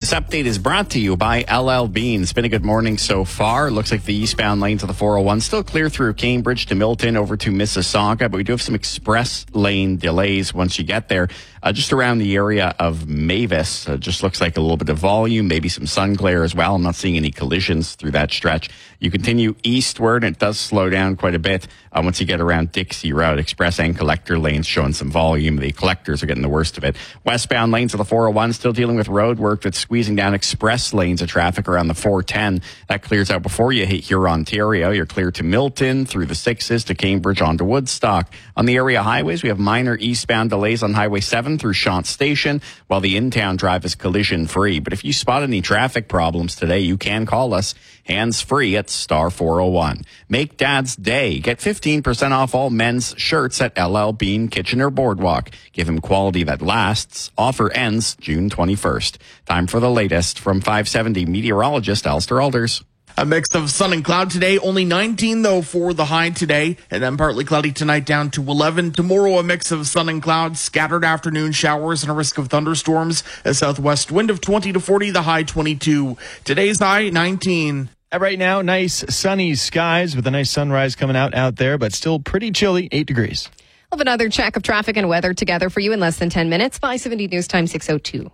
This update is brought to you by LL Bean. It's been a good morning so far. Looks like the eastbound lanes of the 401 still clear through Cambridge to Milton over to Mississauga, but we do have some express lane delays once you get there. Just around the area of Mavis, just looks like a little bit of volume, maybe some sun glare as well. I'm not seeing any collisions through that stretch. You continue eastward, and it does slow down quite a bit once you get around Dixie Road. Express and collector lanes showing some volume. The collectors are getting the worst of it. Westbound lanes of the 401 still dealing with road work that's squeezing down express lanes of traffic around the 410. That clears out before you hit Huron-Ontario. You're clear to Milton, through the 6s to Cambridge onto Woodstock. On the area highways, we have minor eastbound delays on Highway 7 through Shant Station, while the in-town drive is collision-free. But if you spot any traffic problems today, you can call us hands-free at star 401. Make Dad's Day. Get 15% off all men's shirts at LL Bean Kitchener Boardwalk. Give him quality that lasts. Offer ends June 21st. Time for the latest from 570 meteorologist Alistair Alders. A mix of sun and cloud today, only 19 though for the high today, and then partly cloudy tonight down to 11. Tomorrow a mix of sun and cloud, scattered afternoon showers and a risk of thunderstorms. A southwest wind of 20 to 40, the high 22. Today's high 19. Right now, nice sunny skies with a nice sunrise coming out there, but still pretty chilly, 8 degrees. We'll have another check of traffic and weather together for you in less than 10 minutes. 570 News Time 6:02.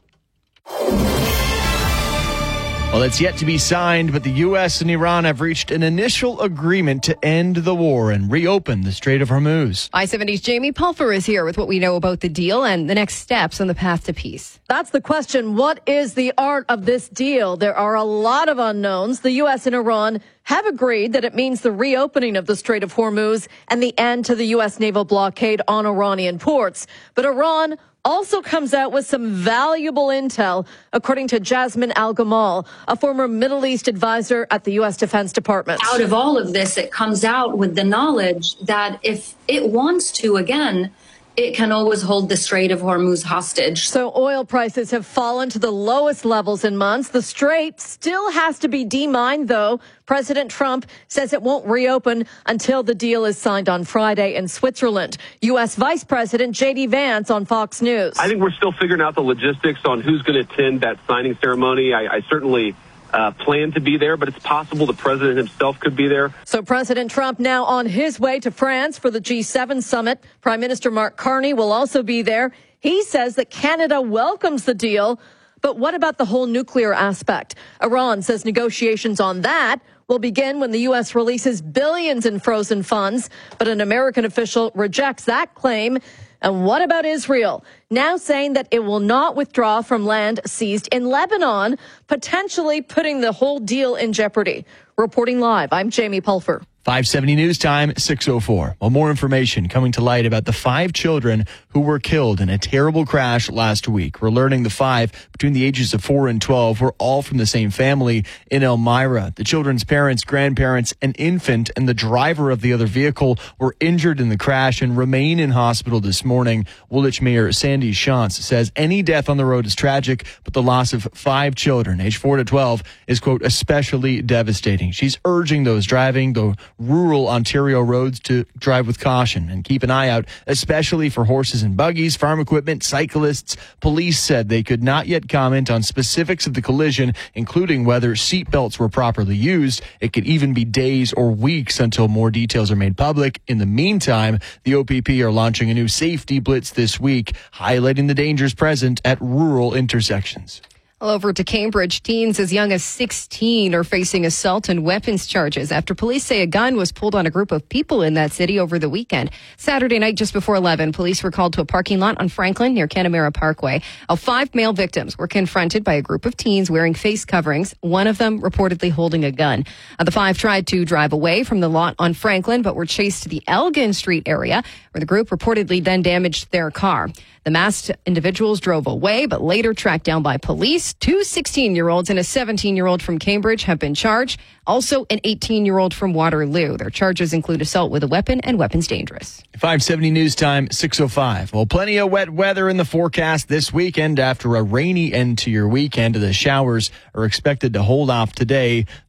Well, it's yet to be signed, but the U.S. and Iran have reached an initial agreement to end the war and reopen the Strait of Hormuz. I-70's Jamie Pulfer is here with what we know about the deal and the next steps on the path to peace. That's the question. What is the art of this deal? There are a lot of unknowns. The U.S. and Iran have agreed that it means the reopening of the Strait of Hormuz and the end to the U.S. naval blockade on Iranian ports. But Iran also comes out with some valuable intel, according to Jasmine Al-Gamal, a former Middle East advisor at the U.S. Defense Department. Out of all of this, it comes out with the knowledge that if it wants to again, it can always hold the Strait of Hormuz hostage. So oil prices have fallen to the lowest levels in months. The strait still has to be demined, though. President Trump says it won't reopen until the deal is signed on Friday in Switzerland. U.S. Vice President J.D. Vance on Fox News. I think we're still figuring out the logistics on who's going to attend that signing ceremony. I certainly plan to be there, but it's possible the president himself could be there. So President Trump now on his way to France for the G7 summit. Prime Minister Mark Carney will also be there. He says that Canada welcomes the deal, but what about the whole nuclear aspect? Iran says negotiations on that will begin when the U.S. releases billions in frozen funds, but an American official rejects that claim. And what about Israel? Now saying that it will not withdraw from land seized in Lebanon, potentially putting the whole deal in jeopardy. Reporting live, I'm Jamie Pulfer. 570 News Time, 6:04. Well, more information coming to light about the 5 children who were killed in a terrible crash last week. We're learning the 5 between the ages of 4 and 12 were all from the same family in Elmira. The children's parents, grandparents, an infant, and the driver of the other vehicle were injured in the crash and remain in hospital this morning. Woolwich Mayor Sandy Shantz says any death on the road is tragic, but the loss of 5 children, aged 4 to 12, is, quote, especially devastating. She's urging those driving the rural Ontario roads to drive with caution and keep an eye out, especially for horses and buggies, farm equipment, cyclists. Police said they could not yet comment on specifics of the collision, including whether seatbelts were properly used. It could even be days or weeks until more details are made public. In the meantime, the OPP are launching a new safety blitz this week, highlighting the dangers present at rural intersections. All over to Cambridge, teens as young as 16 are facing assault and weapons charges after police say a gun was pulled on a group of people in that city over the weekend. Saturday night, just before 11, police were called to a parking lot on Franklin near Canamera Parkway. 5 male victims were confronted by a group of teens wearing face coverings, one of them reportedly holding a gun. The 5 tried to drive away from the lot on Franklin, but were chased to the Elgin Street area, where the group reportedly then damaged their car. The masked individuals drove away, but later tracked down by police. 2 16-year-olds and a 17-year-old from Cambridge have been charged. Also, an 18-year-old from Waterloo. Their charges include assault with a weapon and weapons dangerous. 570 News Time, 6:05. Well, plenty of wet weather in the forecast this weekend after a rainy end to your weekend. The showers are expected to hold off today.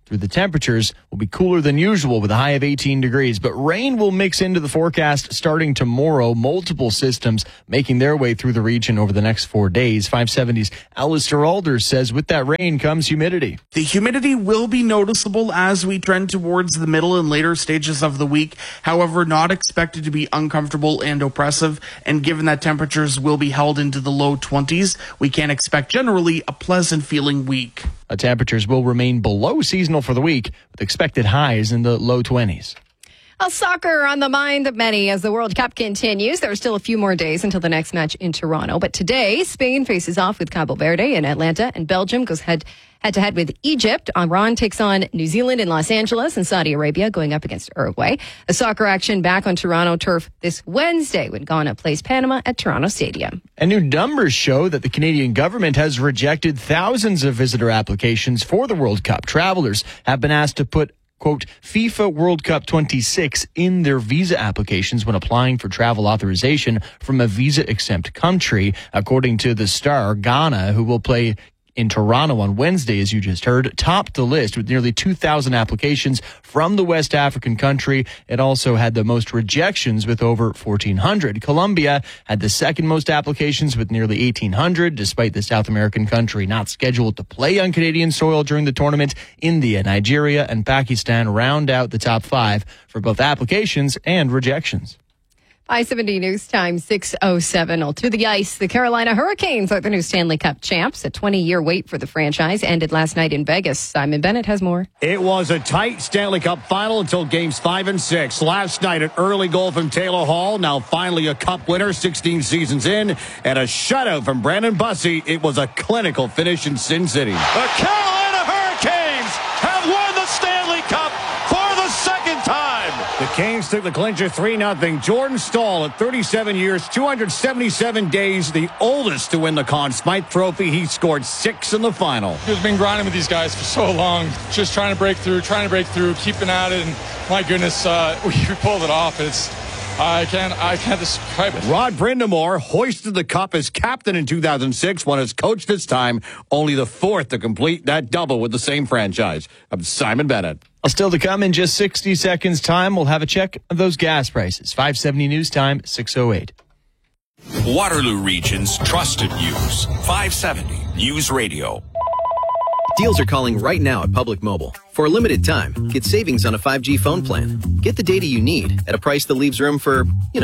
through the temperatures will be cooler than usual with a high of 18 degrees. But rain will mix into the forecast starting tomorrow. Multiple systems making their way through the region over the next 4 days. 570's Alistair Alders says with that rain comes humidity. The humidity will be noticeable as we trend towards the middle and later stages of the week. However, not expected to be uncomfortable and oppressive. And given that temperatures will be held into the low 20s, we can expect generally a pleasant feeling week. Temperatures will remain below seasonal for the week with expected highs in the low 20s. Soccer on the mind of many as the World Cup continues. There are still a few more days until the next match in Toronto. But today, Spain faces off with Cabo Verde in Atlanta, and Belgium goes head-to-head with Egypt. Iran takes on New Zealand in Los Angeles, and Saudi Arabia going up against Uruguay. A soccer action back on Toronto turf this Wednesday when Ghana plays Panama at Toronto Stadium. And new numbers show that the Canadian government has rejected thousands of visitor applications for the World Cup. Travelers have been asked to put quote, FIFA World Cup 26 in their visa applications when applying for travel authorization from a visa-exempt country. According to The Star, Ghana, who will play in Toronto on Wednesday, as you just heard, topped the list with nearly 2,000 applications from the West African country. It also had the most rejections with over 1,400. Colombia had the second most applications with nearly 1,800, despite the South American country not scheduled to play on Canadian soil during the tournament. India, Nigeria, and Pakistan round out the top 5 for both applications and rejections. I-70 News Time 6:07. To the ice, the Carolina Hurricanes are the new Stanley Cup champs. A 20-year wait for the franchise ended last night in Vegas. Simon Bennett has more. It was a tight Stanley Cup final until games 5 and 6. Last night, an early goal from Taylor Hall. Now finally a cup winner 16 seasons in. And a shutout from Brandon Bussey. It was a clinical finish in Sin City. The Carolina Hurricanes have won the Stanley Cup for the second time. The Canes took the clincher 3-0. Jordan Staal at 37 years, 277 days, the oldest to win the Conn Smythe Trophy. He scored 6 in the final. We've been grinding with these guys for so long, just trying to break through, keeping at it, and my goodness, we pulled it off. I can't describe it. Rod Brindamore hoisted the cup as captain in 2006, won as coach this time, only the 4th to complete that double with the same franchise. I'm Simon Bennett. Still to come in just 60 seconds time, we'll have a check of those gas prices. 570 News Time, 6:08. Waterloo Region's trusted news. 570 News Radio. Deals are calling right now at Public Mobile. For a limited time, get savings on a 5G phone plan. Get the data you need at a price that leaves room for,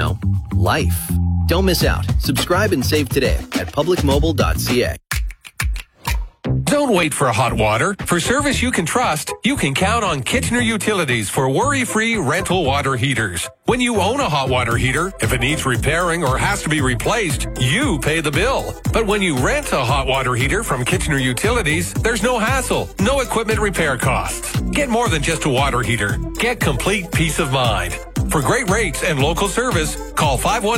life. Don't miss out. Subscribe and save today at publicmobile.ca. Don't wait for hot water. For service you can trust, you can count on Kitchener Utilities for worry-free rental water heaters. When you own a hot water heater, if it needs repairing or has to be replaced, you pay the bill. But when you rent a hot water heater from Kitchener Utilities, there's no hassle, no equipment repair costs. Get more than just a water heater. Get complete peace of mind. For great rates and local service, call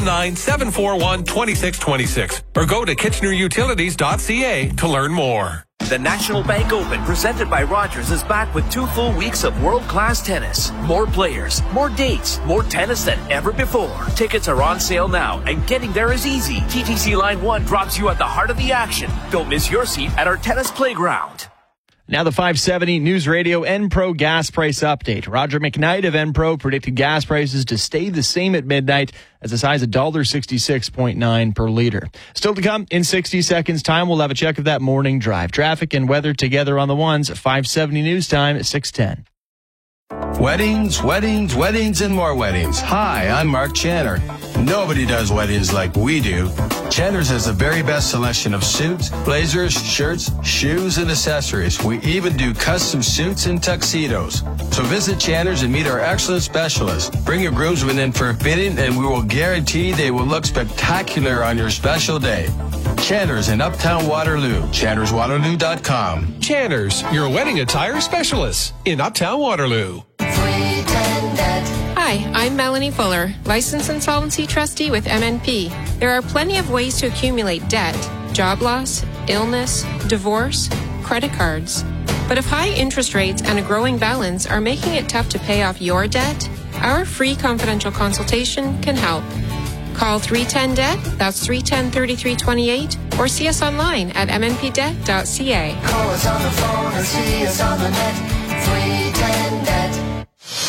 519-741-2626 or go to kitchenerutilities.ca to learn more. The National Bank Open, presented by Rogers, is back with 2 full weeks of world-class tennis. More players, more dates, more tennis than ever before. Tickets are on sale now, and getting there is easy. TTC Line 1 drops you at the heart of the action. Don't miss your seat at our tennis playground. Now the 570 News Radio Enpro gas price update. Roger McKnight of Enpro predicted gas prices to stay the same at midnight as a size of $1.66.9 per liter. Still to come in 60 seconds time, we'll have a check of that morning drive. Traffic and weather together on the ones. 570 News Time at 6:10. Weddings, weddings, weddings, and more weddings. Hi, I'm Mark Channer. Nobody does weddings like we do. Channer's has the very best selection of suits, blazers, shirts, shoes, and accessories. We even do custom suits and tuxedos. So visit Channer's and meet our excellent specialists. Bring your groomsmen in for a fitting, and we will guarantee they will look spectacular on your special day. Channer's in Uptown Waterloo. ChannersWaterloo.com. Channer's, your wedding attire specialist in Uptown Waterloo. Hi, I'm Melanie Fuller, licensed insolvency trustee with MNP. There are plenty of ways to accumulate debt: job loss, illness, divorce, credit cards. But if high interest rates and a growing balance are making it tough to pay off your debt, our free confidential consultation can help. Call 310-DEBT, that's 310-3328, or see us online at mnpdebt.ca. Call us on the phone or see us on the net. 310net.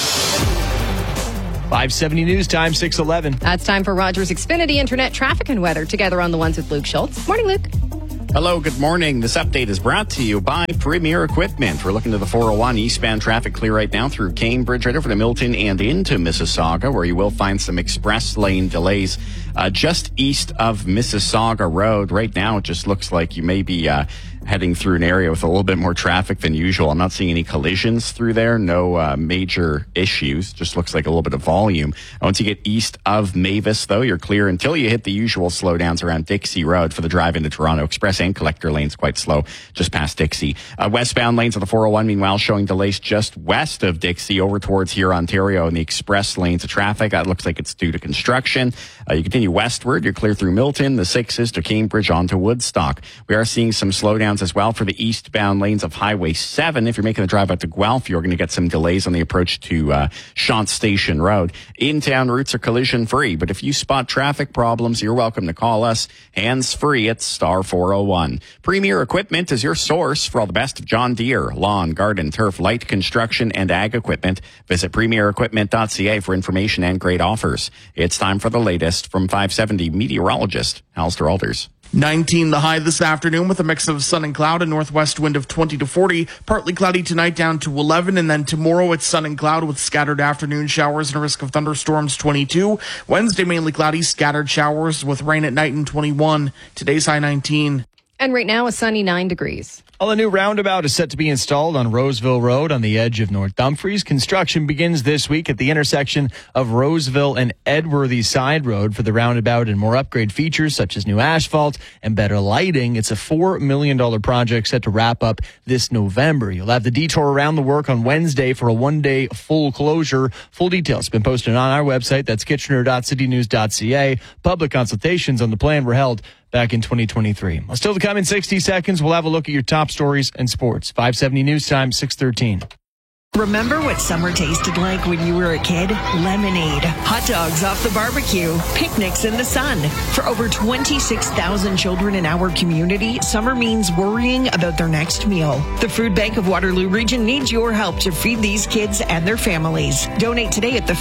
570 News Time, 6:11. That's time for Rogers Xfinity Internet traffic and weather. Together on the ones with Luke Schultz. Morning, Luke. Hello, good morning. This update is brought to you by Premier Equipment. We're looking to the 401 eastbound traffic clear right now through Cambridge, right over to Milton and into Mississauga, where you will find some express lane delays just east of Mississauga Road. Right now, it just looks like you may be heading through an area with a little bit more traffic than usual. I'm not seeing any collisions through there. No major issues. Just looks like a little bit of volume. Once you get east of Mavis, though, you're clear until you hit the usual slowdowns around Dixie Road for the drive into Toronto. Express and collector lanes quite slow just past Dixie. Westbound lanes of the 401, meanwhile, showing delays just west of Dixie over towards here, Ontario, in the express lanes of traffic. That looks like it's due to construction. You continue westward. You're clear through Milton, the 6s to Cambridge onto Woodstock. We are seeing some slowdowns as well for the eastbound lanes of Highway 7. If you're making the drive out to Guelph, you're going to get some delays on the approach to Shant Station Road. In-town routes are collision-free, but if you spot traffic problems, you're welcome to call us hands-free at star 401. Premier Equipment is your source for all the best of John Deere, lawn, garden, turf, light construction, and ag equipment. Visit premierequipment.ca for information and great offers. It's time for the latest from 570 meteorologist Alistair Alders. 19 the high this afternoon with a mix of sun and cloud, a northwest wind of 20 to 40. Partly cloudy tonight down to 11, and then tomorrow it's sun and cloud with scattered afternoon showers and a risk of thunderstorms, 22. Wednesday mainly cloudy, scattered showers with rain at night, and 21. Today's high 19. And right now a sunny 9 degrees. Well, a new roundabout is set to be installed on Roseville Road on the edge of North Dumfries. Construction begins this week at the intersection of Roseville and Edworthy Side Road for the roundabout and more upgrade features such as new asphalt and better lighting. It's a $4 million project set to wrap up this November. You'll have the detour around the work on Wednesday for a one-day full closure. Full details have been posted on our website. That's kitchener.citynews.ca. Public consultations on the plan were held back in 2023. Well, still to come in 60 seconds, we'll have a look at your top stories and sports. 570 News Time, 6:13. Remember what summer tasted like when you were a kid? Lemonade, hot dogs off the barbecue, picnics in the sun. For over 26,000 children in our community, summer means worrying about their next meal. The Food Bank of Waterloo Region needs your help to feed these kids and their families. Donate today at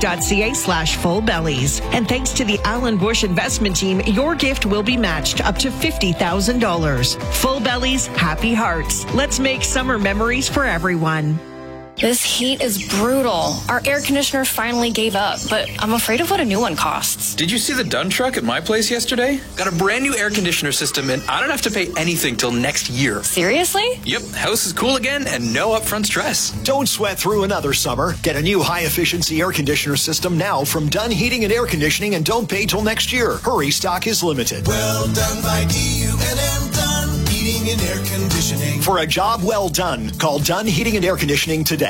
thefoodbank.ca/fullbellies. And thanks to the Alan Bush Investment Team, your gift will be matched up to $50,000. Full Bellies, happy hearts. Let's make summer memories for everyone. This heat is brutal. Our air conditioner finally gave up, but I'm afraid of what a new one costs. Did you see the Dunn truck at my place yesterday? Got a brand new air conditioner system, and I don't have to pay anything till next year. Seriously? Yep, house is cool again and no upfront stress. Don't sweat through another summer. Get a new high-efficiency air conditioner system now from Dunn Heating and Air Conditioning, and don't pay till next year. Hurry, stock is limited. Well done by DUNM Dunn Heating and Air Conditioning. For a job well done, call Dunn Heating and Air Conditioning today.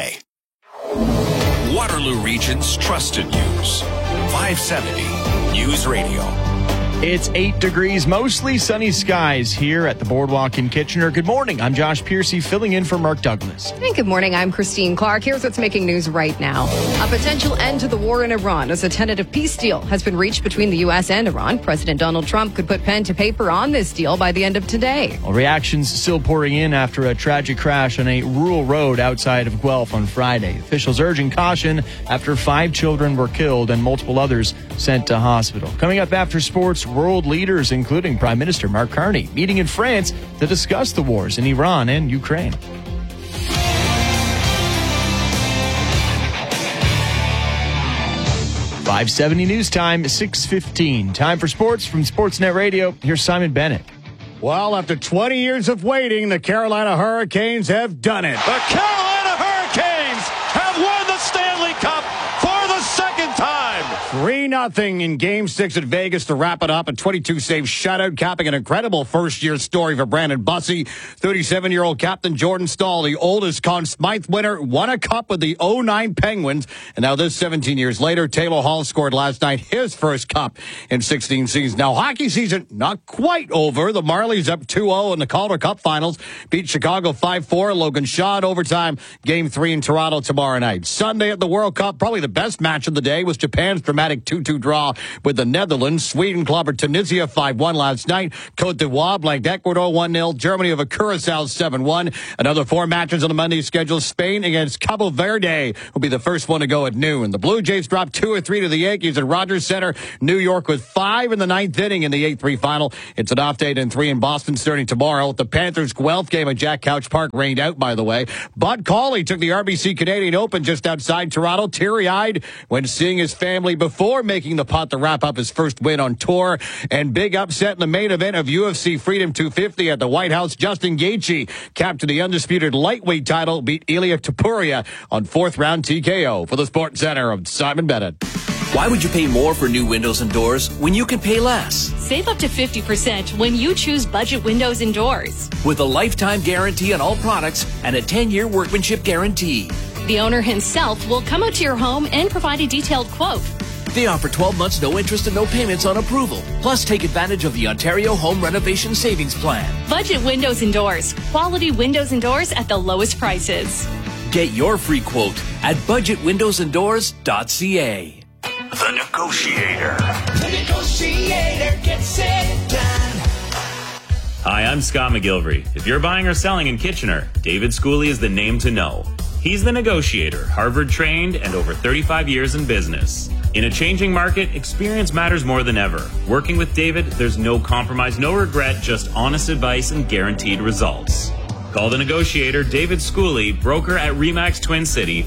Waterloo Region's trusted news. 570 News Radio. It's 8 degrees, mostly sunny skies here at the Boardwalk in Kitchener. Good morning. I'm Josh Piercy, filling in for Mark Douglas. And good morning. I'm Christine Clark. Here's what's making news right now. A potential end to the war in Iran as a tentative peace deal has been reached between the U.S. and Iran. President Donald Trump could put pen to paper on this deal by the end of today. Well, reactions still pouring in after a tragic crash on a rural road outside of Guelph on Friday. Officials urging caution after 5 children were killed and multiple others sent to hospital. Coming up after sports, world leaders, including Prime Minister Mark Carney, meeting in France to discuss the wars in Iran and Ukraine. .570 News Time, 6:15. Time for sports from Sportsnet Radio. Here's Simon Bennett. Well, after 20 years of waiting, the Carolina Hurricanes have done it. The Carolina Hurricanes have won the Stanley Cup for the second time. 3-0 in Game 6 at Vegas to wrap it up. A 22-save shutout, capping an incredible first-year story for Brandon Bussey. 37-year-old captain Jordan Staal, the oldest Conn Smythe winner, won a cup with the 09 Penguins. And now this 17 years later, Taylor Hall scored last night his first cup in 16 seasons. Now, hockey season not quite over. The Marlies up 2-0 in the Calder Cup Finals. Beat Chicago 5-4. Logan Shaw in overtime. Game 3 in Toronto tomorrow night. Sunday at the World Cup, probably the best match of the day was Japan's dramatic dramatic 2-2 draw with the Netherlands. Sweden clobbered Tunisia 5-1 last night. Cote d'Ivoire blanked Ecuador 1-0. Germany over Curacao 7-1. Another 4 matches on the Monday schedule. Spain against Cabo Verde will be the first one to go at noon. The Blue Jays dropped 2-3 to the Yankees at Rogers Center. New York with 5 in the 9th inning in the 8-3 final. It's an off day and 3 in Boston starting tomorrow. The Panthers' Guelph game at Jack Couch Park rained out, by the way. Bud Cauley took the RBC Canadian Open just outside Toronto, teary-eyed when seeing his family before making the putt to wrap up his first win on tour. And big upset in the main event of UFC Freedom 250 at the White House. Justin Gaethje, captain the undisputed lightweight title, beat Ilia Topuria on 4th round TKO. For the Sports Center, I'm Simon Bennett. Why would you pay more for new windows and doors when you can pay less? Save up to 50% when you choose Budget Windows and Doors. With a lifetime guarantee on all products and a 10-year workmanship guarantee. The owner himself will come out to your home and provide a detailed quote. They offer 12 months, no interest and no payments on approval. Plus, take advantage of the Ontario Home Renovation Savings Plan. Budget Windows and Doors. Quality windows and doors at the lowest prices. Get your free quote at budgetwindowsanddoors.ca. The Negotiator. The Negotiator gets it done. Hi, I'm Scott McGilvery. If you're buying or selling in Kitchener, David Schooley is the name to know. He's the Negotiator, Harvard-trained and over 35 years in business. In a changing market, experience matters more than ever. Working with David, there's no compromise, no regret, just honest advice and guaranteed results. Call the Negotiator, David Schooley, broker at RE/MAX Twin City,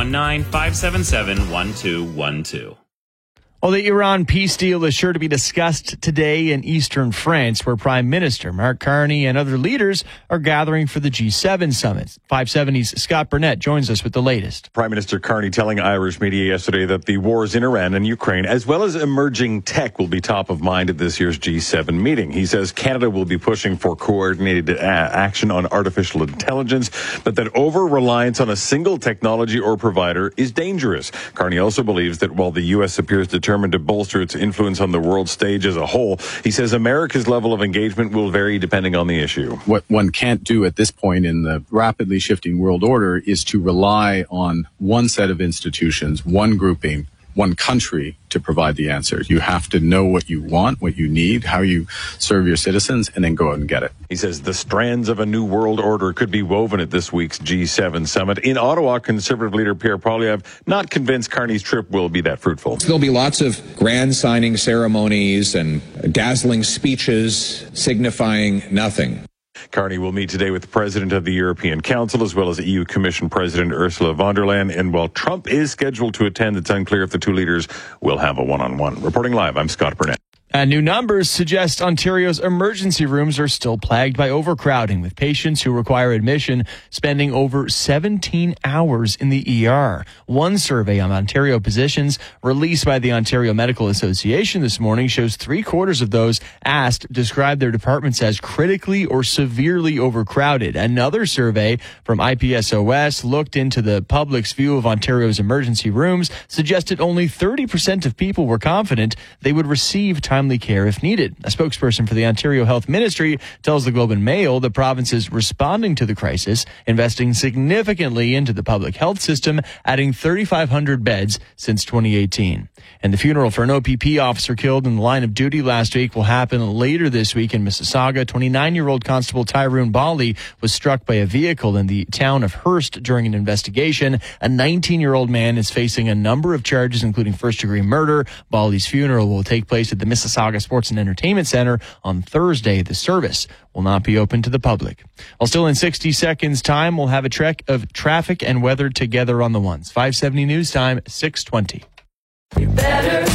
519-577-1212. Well, the Iran peace deal is sure to be discussed today in eastern France, where Prime Minister Mark Carney and other leaders are gathering for the G7 summit. 570's Scott Burnett joins us with the latest. Prime Minister Carney telling Irish media yesterday that the wars in Iran and Ukraine, as well as emerging tech, will be top of mind at this year's G7 meeting. He says Canada will be pushing for coordinated action on artificial intelligence, but that over-reliance on a single technology or provider is dangerous. Carney also believes that while the U.S. appears determined to bolster its influence on the world stage as a whole, he says America's level of engagement will vary depending on the issue. What one can't do at this point in the rapidly shifting world order is to rely on one set of institutions, one grouping, one country to provide the answers. You have to know what you want, what you need, how you serve your citizens, and then go out and get it. He says the strands of a new world order could be woven at this week's G7 summit. In Ottawa, Conservative leader Pierre Poilievre not convinced Carney's trip will be that fruitful. There'll be lots of grand signing ceremonies and dazzling speeches signifying nothing. Carney will meet today with the President of the European Council as well as EU Commission President Ursula von der Leyen. And while Trump is scheduled to attend, it's unclear if the two leaders will have a one-on-one. Reporting live, I'm Scott Burnett. And new numbers suggest Ontario's emergency rooms are still plagued by overcrowding, with patients who require admission spending over 17 hours in the ER. One survey on Ontario physicians released by the Ontario Medical Association this morning shows 3/4 of those asked describe their departments as critically or severely overcrowded. Another survey from IPSOS looked into the public's view of Ontario's emergency rooms, suggested only 30% of people were confident they would receive timely care if needed. A spokesperson for the Ontario Health Ministry tells the Globe and Mail the province is responding to the crisis, investing significantly into the public health system, adding 3,500 beds since 2018. And the funeral for an OPP officer killed in the line of duty last week will happen later this week in Mississauga. 29-year-old Constable Tyrone Bali was struck by a vehicle in the town of Hearst during an investigation. A 19-year-old man is facing a number of charges, including first-degree murder. Bali's funeral will take place at the Mississauga Sports and Entertainment Center on Thursday. The service will not be open to the public. Well, still in 60 seconds time, we'll have a trek of traffic and weather together on the ones. 570 News Time, 6:20. You're better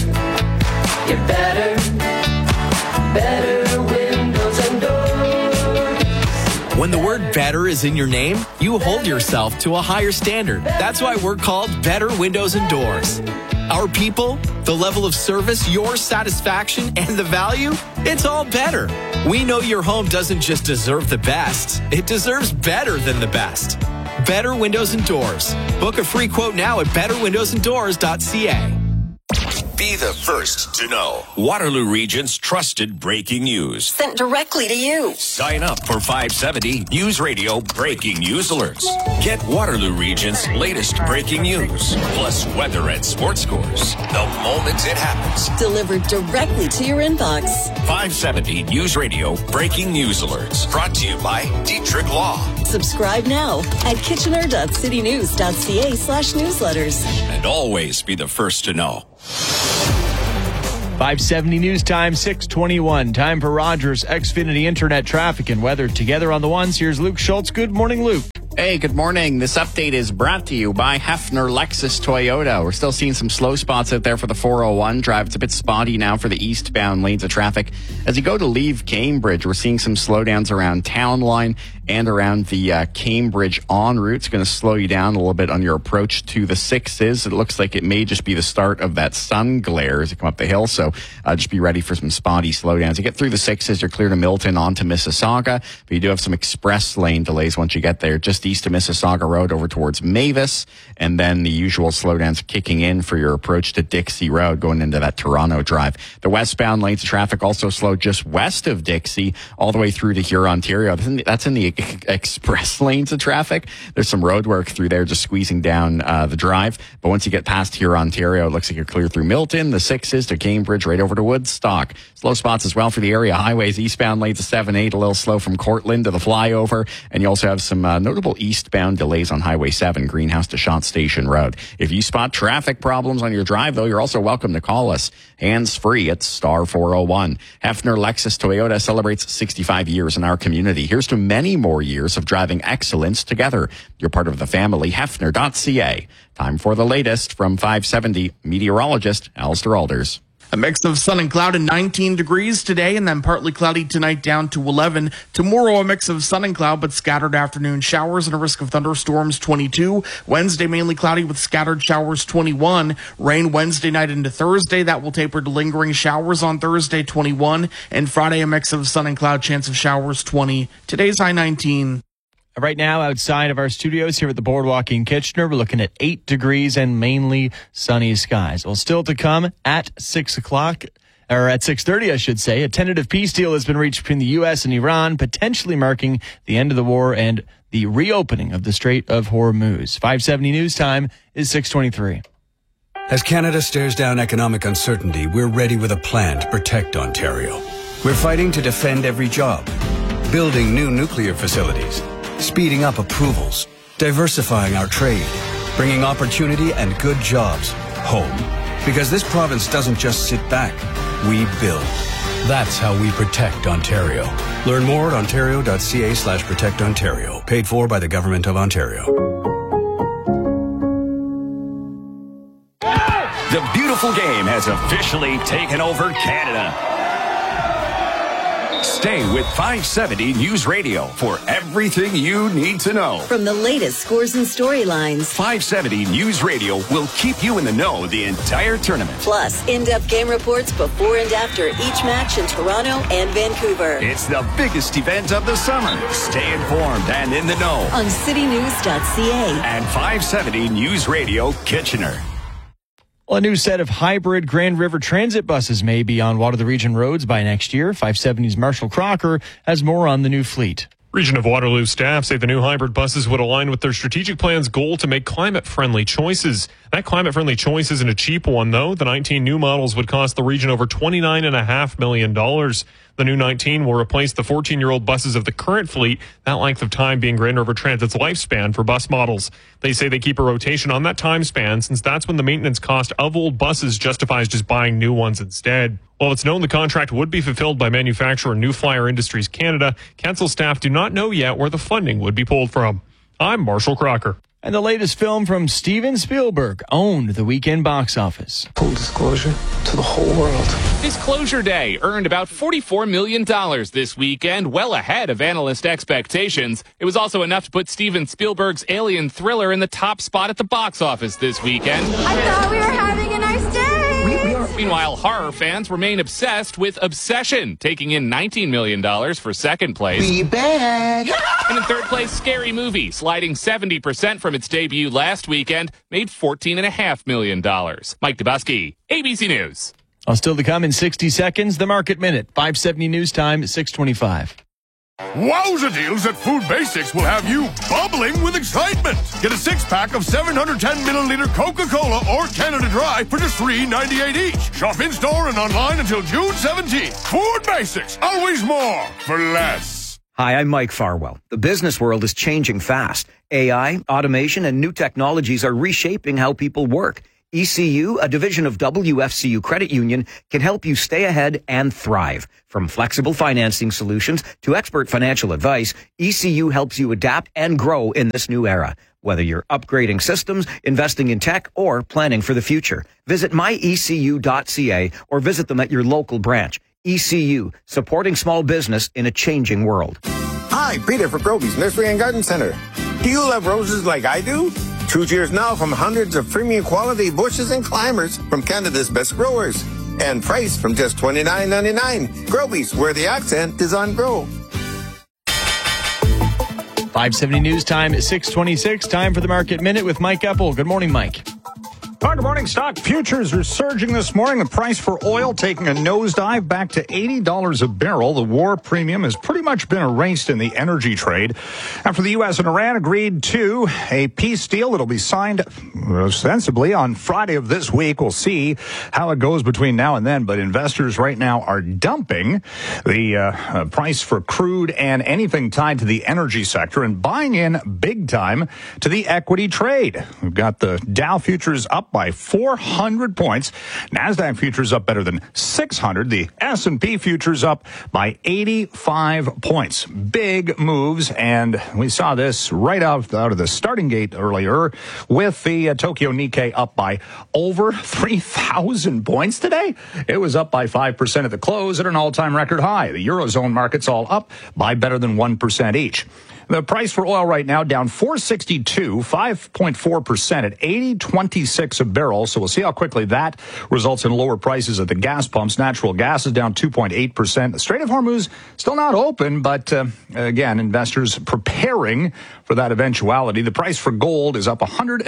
windows and doors. When the word better is in your name, you hold yourself to a higher standard. That's why we're called Better Windows and Doors. Our people, the level of service, your satisfaction, and the value, it's all better. We know your home doesn't just deserve the best, it deserves better than the best. Better Windows and Doors. Book a free quote now at betterwindowsanddoors.ca. Be the first to know. Waterloo Region's trusted breaking news. Sent directly to you. Sign up for 570 News Radio breaking news alerts. Get Waterloo Region's latest breaking news, plus weather and sports scores, the moment it happens. Delivered directly to your inbox. 570 News Radio breaking news alerts. Brought to you by Dietrich Law. Subscribe now at kitchener.citynews.ca/newsletters. And always be the first to know. 570 News Time, 6:21. Time for Rogers Xfinity Internet traffic and weather together on the ones. Here's Luke Schultz. Good morning, Luke. Hey, good morning. This update is brought to you by Hefner Lexus Toyota. We're still seeing some slow spots out there for the 401 drive. It's a bit spotty now for the eastbound lanes of traffic. As you go to leave Cambridge, we're seeing some slowdowns around Town Line and around the Cambridge en route. It's going to slow you down a little bit on your approach to the 6s. It looks like it may just be the start of that sun glare as you come up the hill. So just be ready for some spotty slowdowns. You get through the 6s, you're clear to Milton onto Mississauga, but you do have some express lane delays once you get there. Just east of Mississauga Road over towards Mavis, and then the usual slowdowns kicking in for your approach to Dixie Road going into that Toronto drive. The westbound lanes of traffic also slow just west of Dixie all the way through to Huron, Ontario. That's in the express lanes of traffic. There's some road work through there just squeezing down the drive, but once you get past Huron, Ontario, it looks like you're clear through Milton, the 6s to Cambridge, right over to Woodstock. Slow spots as well for the area highways, eastbound lanes of 7-8, a little slow from Cortland to the flyover, and you also have some notable eastbound delays on Highway 7, Greenhouse to Shot Station Road. If you spot traffic problems on your drive, though, you're also welcome to call us. Hands-free at star 401. Hefner Lexus Toyota celebrates 65 years in our community. Here's to many more years of driving excellence together. You're part of the family. Hefner.ca. Time for the latest from 570 meteorologist Alistair Alders. A mix of sun and cloud and 19 degrees today, and then partly cloudy tonight down to 11. Tomorrow, a mix of sun and cloud, but scattered afternoon showers and a risk of thunderstorms, 22. Wednesday, mainly cloudy with scattered showers, 21. Rain Wednesday night into Thursday. That will taper to lingering showers on Thursday, 21. And Friday, a mix of sun and cloud, chance of showers, 20. Today's high, 19. Right now, outside of our studios here at the Boardwalk in Kitchener, we're looking at 8 degrees and mainly sunny skies. Well, still to come at 6 o'clock, or at 6:30, I should say, a tentative peace deal has been reached between the U.S. and Iran, potentially marking the end of the war and the reopening of the Strait of Hormuz. 570 News Time is 6:23. As Canada stares down economic uncertainty, we're ready with a plan to protect Ontario. We're fighting to defend every job, building new nuclear facilities, speeding up approvals, diversifying our trade, bringing opportunity and good jobs home. Because this province doesn't just sit back, we build. That's how we protect Ontario. Learn more at ontario.ca/protectontario. Paid for by the Government of Ontario. The beautiful game has officially taken over Canada. Stay with 570 News Radio for everything you need to know. From the latest scores and storylines, 570 News Radio will keep you in the know the entire tournament. Plus, in-depth game reports before and after each match in Toronto and Vancouver. It's the biggest event of the summer. Stay informed and in the know on citynews.ca and 570 News Radio Kitchener. Well, a new set of hybrid Grand River Transit buses may be on Waterloo Region roads by next year. 570's Marshall Crocker has more on the new fleet. Region of Waterloo staff say the new hybrid buses would align with their strategic plan's goal to make climate-friendly choices. That climate-friendly choice isn't a cheap one, though. The 19 new models would cost the region over $29.5 million. The new 19 will replace the 14-year-old buses of the current fleet, that length of time being Grand River Transit's lifespan for bus models. They say they keep a rotation on that time span since that's when the maintenance cost of old buses justifies just buying new ones instead. While it's known the contract would be fulfilled by manufacturer New Flyer Industries Canada, council staff do not know yet where the funding would be pulled from. I'm Marshall Crocker. And the latest film from Steven Spielberg owned the weekend box office. Full disclosure to the whole world. Disclosure Day earned about $44 million this weekend, well ahead of analyst expectations. It was also enough to put Steven Spielberg's alien thriller in the top spot at the box office this weekend. I thought we were having a nice day. Meanwhile, horror fans remain obsessed with Obsession, taking in $19 million for second place. Be back! And in third place, Scary Movie, sliding 70% from its debut last weekend, made $14.5 million. Mike Dubusky, ABC News. Still to come in 60 seconds, the Market Minute, 570 News Time, 6:25. Wowza deals at Food Basics will have you bubbling with excitement. Get a 6-pack of 710-milliliter Coca-Cola or Canada Dry for just $3.98 each. Shop in-store and online until June 17th. Food Basics, always more for less. Hi, I'm Mike Farwell. The business world is changing fast. AI, automation, and new technologies are reshaping how people work. ECU, a division of WFCU Credit Union, can help you stay ahead and thrive. From flexible financing solutions to expert financial advice, ECU helps you adapt and grow in this new era. Whether you're upgrading systems, investing in tech, or planning for the future, visit myecu.ca or visit them at your local branch. ECU, supporting small business in a changing world. Hi, Peter for Proby's Nursery and Garden Center. Do you love roses like I do? Choose yours now from hundreds of premium quality bushes and climbers from Canada's best growers. And price from just $29.99. Proby's, where the accent is on grow. 570 News Time, 6:26. Time for the Market Minute with Mike Eppel. Good morning, Mike. Good morning. Stock futures are surging this morning. The price for oil taking a nosedive back to $80 a barrel. The war premium has pretty much been erased in the energy trade after the U.S. and Iran agreed to a peace deal that'll be signed ostensibly on Friday of this week. We'll see how it goes between now and then, but investors right now are dumping the price for crude and anything tied to the energy sector and buying in big time to the equity trade. We've got the Dow futures up by 400 points. NASDAQ futures up better than 600. The S&P futures up by 85 points. Big moves, and we saw this right out of the starting gate earlier with the Tokyo Nikkei up by over 3,000 points today. It was up by 5% at the close at an all-time record high. The Eurozone markets all up by better than 1% each. The price for oil right now down $4.62, 5.4% at $80.26 a barrel. So we'll see how quickly that results in lower prices at the gas pumps. Natural gas is down 2.8%. The Strait of Hormuz still not open, but again, investors preparing for that eventuality. The price for gold is up $119,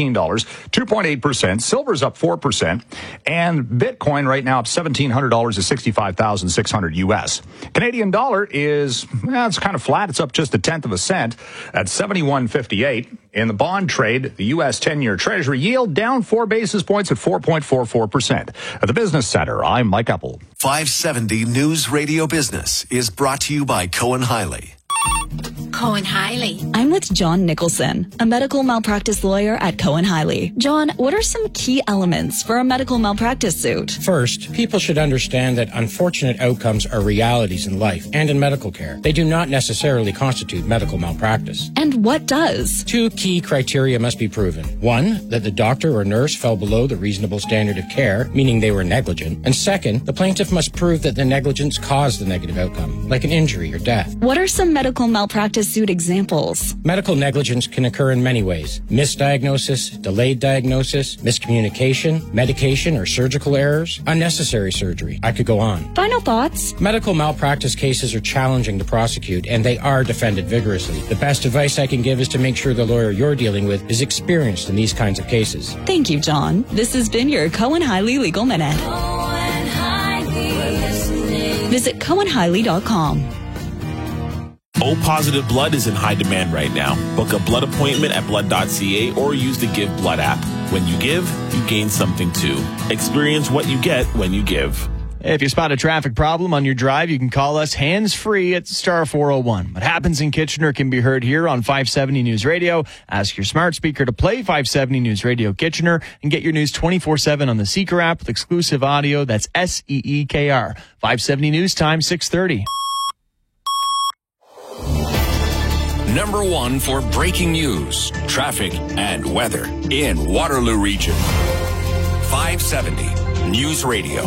2.8%. Silver's up 4%. And Bitcoin right now up $1,700 to 65,600 US. Canadian dollar is, it's kind of flat. It's up just a tenth of a cent at 71.58. In the bond trade, the U.S. 10-year Treasury yield down 4 basis points at 4.44%. At the Business Center, I'm Mike Eppel. 570 News Radio Business is brought to you by Cohen Hiley. Cohen Hiley. I'm with John Nicholson, a medical malpractice lawyer at Cohen Hiley. John, what are some key elements for a medical malpractice suit? First, people should understand that unfortunate outcomes are realities in life and in medical care. They do not necessarily constitute medical malpractice. And what does? 2 key criteria must be proven. 1, that the doctor or nurse fell below the reasonable standard of care, meaning they were negligent. And second, the plaintiff must prove that the negligence caused the negative outcome, like an injury or death. What are some medical malpractice suit examples? Medical negligence can occur in many ways. Misdiagnosis, delayed diagnosis, miscommunication, medication or surgical errors, unnecessary surgery. I could go on. Final thoughts? Medical malpractice cases are challenging to prosecute, and they are defended vigorously. The best advice I can give is to make sure the lawyer you're dealing with is experienced in these kinds of cases. Thank you, John. This has been your Cohen Hiley Legal Minute. Visit CohenHiley.com. O-positive blood is in high demand right now. Book a blood appointment at blood.ca or use the Give Blood app. When you give, you gain something too. Experience what you get when you give. If you spot a traffic problem on your drive, you can call us hands-free at star 401. What happens in Kitchener can be heard here on 570 News Radio. Ask your smart speaker to play 570 News Radio Kitchener and get your news 24/7 on the Seeker app with exclusive audio. That's SEEKR. 570 News Time, 6:30. Number 1 for breaking news, traffic, and weather in Waterloo Region. 570 News Radio.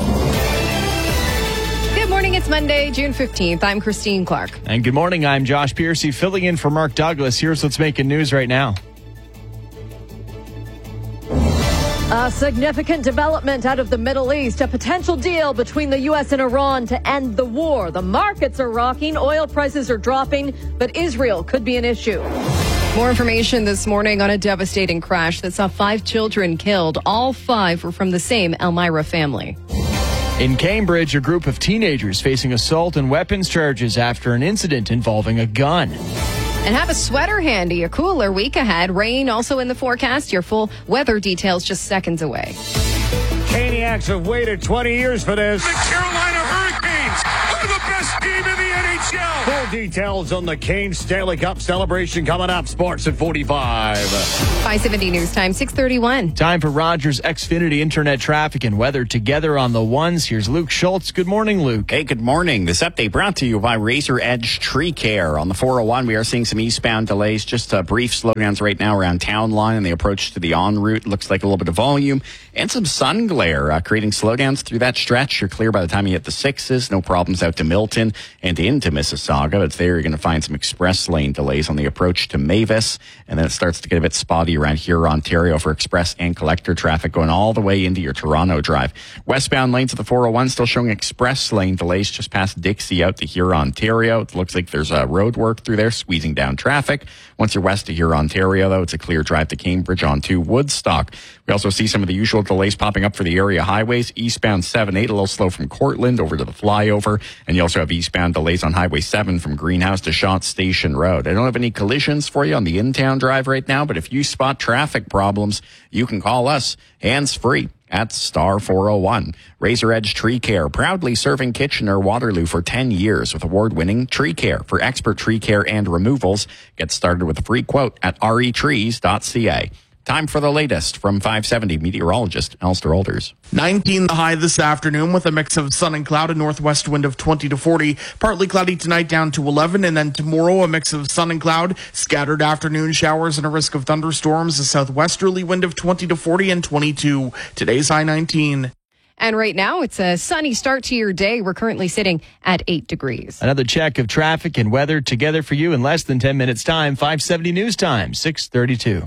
Good morning. It's Monday, June 15th. I'm Christine Clark. And good morning. I'm Josh Piercy, filling in for Mark Douglas. Here's what's making news right now. A significant development out of the Middle East, a potential deal between the U.S. and Iran to end the war. The markets are rocking, oil prices are dropping, but Israel could be an issue. More information this morning on a devastating crash that saw 5 children killed. All 5 were from the same Elmira family. In Cambridge, a group of teenagers facing assault and weapons charges after an incident involving a gun. And have a sweater handy. A cooler week ahead. Rain also in the forecast. Your full weather details just seconds away. Caniacs have waited 20 years for this. The Carolina Hurricanes are the best team in the NHL. Full details on the Canes Stanley Cup celebration coming up. Sports at 45. 570 News Time, 6:31. Time for Rogers Xfinity Internet traffic and weather together on the ones. Here's Luke Schultz. Good morning, Luke. Hey, good morning. This update brought to you by Razor Edge Tree Care. On the 401, we are seeing some eastbound delays. Just brief slowdowns right now around Town Line and the approach to the en route. Looks like a little bit of volume and some sun glare creating slowdowns through that stretch. You're clear by the time you hit the 6s. No problems out to Milton and into Mississauga. It's there you're going to find some express lane delays on the approach to Mavis. And then it starts to get a bit spotty around here, Ontario, for express and collector traffic going all the way into your Toronto drive. Westbound lanes of the 401 still showing express lane delays just past Dixie out to here, Ontario. It looks like there's road work through there, squeezing down traffic. Once you're west of here, Ontario, though, it's a clear drive to Cambridge onto Woodstock. We also see some of the usual delays popping up for the area highways. Eastbound 7-8, a little slow from Cortland over to the flyover. And you also have eastbound delays on Highway 7 from Greenhouse to Shot Station Road. I don't have any collisions for you on the in-town drive right now, but if you spot traffic problems, you can call us hands-free at Star 401. Razor Edge Tree Care, proudly serving Kitchener-Waterloo for 10 years with award-winning tree care. For expert tree care and removals, get started with a free quote at retrees.ca. Time for the latest from 570 meteorologist Alistair Alders. 19 the high this afternoon with a mix of sun and cloud, a northwest wind of 20 to 40. Partly cloudy tonight down to 11, and then tomorrow a mix of sun and cloud, scattered afternoon showers and a risk of thunderstorms, a southwesterly wind of 20 to 40 and 22. Today's high 19. And right now, it's a sunny start to your day. We're currently sitting at 8 degrees. Another check of traffic and weather together for you in less than 10 minutes time. 570 News Time, 6:32.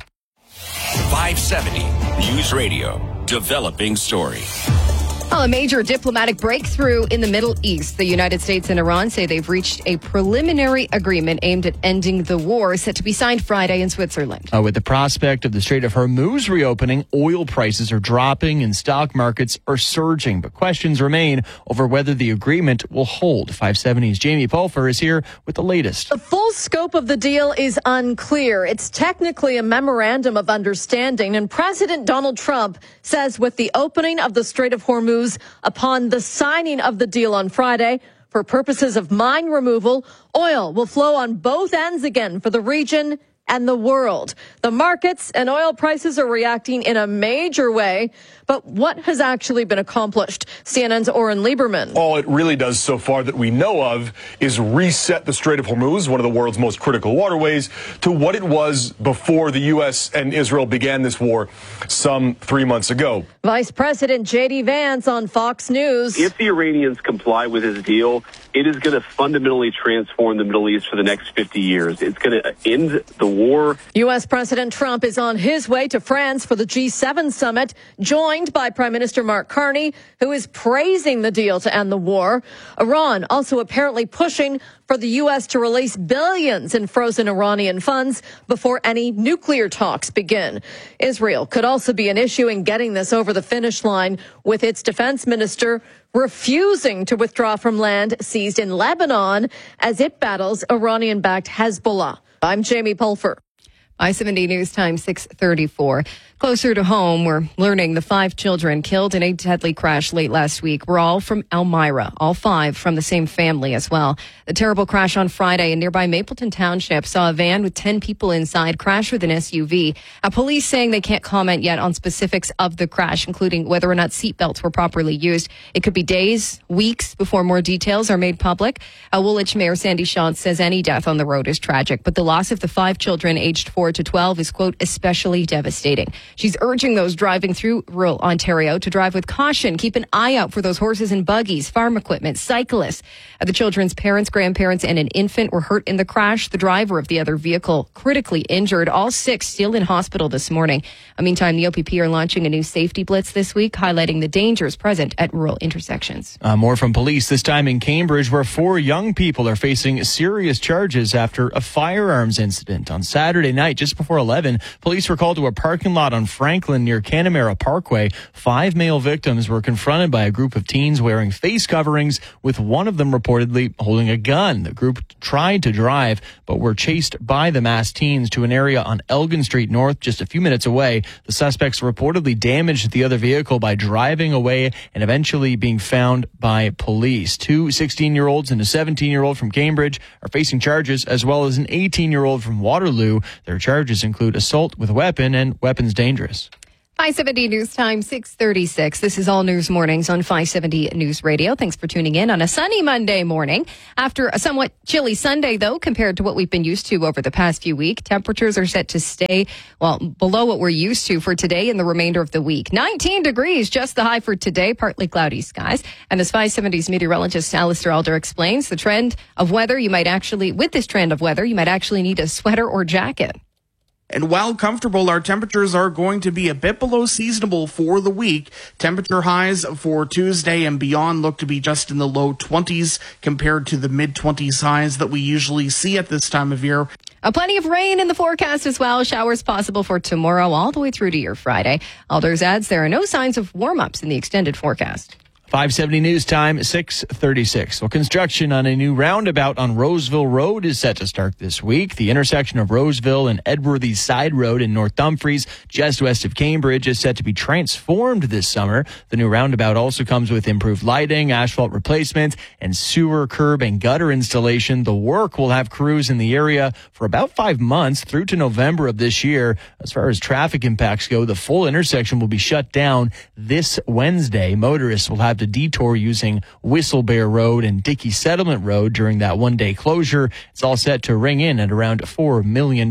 570 News Radio, developing story. Well, a major diplomatic breakthrough in the Middle East. The United States and Iran say they've reached a preliminary agreement aimed at ending the war, set to be signed Friday in Switzerland. With the prospect of the Strait of Hormuz reopening, oil prices are dropping and stock markets are surging. But questions remain over whether the agreement will hold. 570's Jamie Pulfer is here with the latest. The full scope of the deal is unclear. It's technically a memorandum of understanding, and President Donald Trump says with the opening of the Strait of Hormuz upon the signing of the deal on Friday, for purposes of mine removal, oil will flow on both ends again for the region and the world. The markets and oil prices are reacting in a major way. But what has actually been accomplished? CNN's Oren Lieberman. All it really does so far that we know of is reset the Strait of Hormuz, one of the world's most critical waterways, to what it was before the U.S. and Israel began this war some 3 months ago. Vice President J.D. Vance on Fox News. If the Iranians comply with this deal, it is going to fundamentally transform the Middle East for the next 50 years. It's going to end the war. U.S. President Trump is on his way to France for the G7 summit, joined by Prime Minister Mark Carney, who is praising the deal to end the war. Iran also apparently pushing for the U.S. to release billions in frozen Iranian funds before any nuclear talks begin. Israel could also be an issue in getting this over the finish line, with its defense minister refusing to withdraw from land seized in Lebanon as it battles Iranian-backed Hezbollah. I'm Jamie Pulfer. I-70 News Time, 6:34. Closer to home, we're learning the 5 children killed in a deadly crash late last week were all from Elmira, all 5 from the same family as well. The terrible crash on Friday in nearby Mapleton Township saw a van with 10 people inside crash with an SUV. Police saying they can't comment yet on specifics of the crash, including whether or not seatbelts were properly used. It could be days, weeks before more details are made public. Woolwich Mayor Sandy Shantz says any death on the road is tragic, but the loss of the 5 children aged 4 4 to 12 is, quote, especially devastating. She's urging those driving through rural Ontario to drive with caution. Keep an eye out for those horses and buggies, farm equipment, cyclists. The children's parents, grandparents, and an infant were hurt in the crash. The driver of the other vehicle critically injured. All 6 still in hospital this morning. Meantime, the OPP are launching a new safety blitz this week, highlighting the dangers present at rural intersections. More from police, this time in Cambridge, where 4 young people are facing serious charges after a firearms incident. On Saturday night, just before 11, police were called to a parking lot on Franklin near Canamera Parkway. 5 male victims were confronted by a group of teens wearing face coverings, with one of them reportedly holding a gun. The group tried to drive, but were chased by the masked teens to an area on Elgin Street North, just a few minutes away. The suspects reportedly damaged the other vehicle by driving away and eventually being found by police. 2 16-year-olds and a 17-year-old from Cambridge are facing charges, as well as an 18-year-old from Waterloo. Their charges include assault with a weapon and weapons dangerous. 570 News Time, 6:36. This is All News Mornings on 570 News Radio. Thanks for tuning in on a sunny Monday morning. After a somewhat chilly Sunday, though, compared to what we've been used to over the past few weeks, temperatures are set to stay, below what we're used to for today and the remainder of the week. 19 degrees, just the high for today, partly cloudy skies. And as 570's meteorologist Alistair Alder explains, with this trend of weather, you might actually need a sweater or jacket. And while comfortable, our temperatures are going to be a bit below seasonable for the week. Temperature highs for Tuesday and beyond look to be just in the low 20s compared to the mid-20s highs that we usually see at this time of year. Plenty of rain in the forecast as well. Showers possible for tomorrow all the way through to your Friday. Alders adds there are no signs of warm-ups in the extended forecast. 570 News Time, 6:36. Well, construction on a new roundabout on Roseville Road is set to start this week. The intersection of Roseville and Edworthy Side Road in North Dumfries, just west of Cambridge, is set to be transformed this summer. The new roundabout also comes with improved lighting, asphalt replacement, and sewer, curb, and gutter installation. The work will have crews in the area for about 5 months through to November of this year. As far as traffic impacts go, the full intersection will be shut down this Wednesday. Motorists will have to detour using Whistlebear Road and Dickey Settlement Road during that one-day closure. It's all set to ring in at around $4 million.